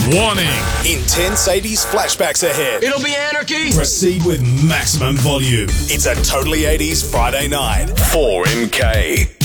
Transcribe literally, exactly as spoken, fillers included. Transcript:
Warning. Intense eighties flashbacks ahead. It'll be anarchy. Proceed with maximum volume. It's a Totally eighties Friday night. four M K.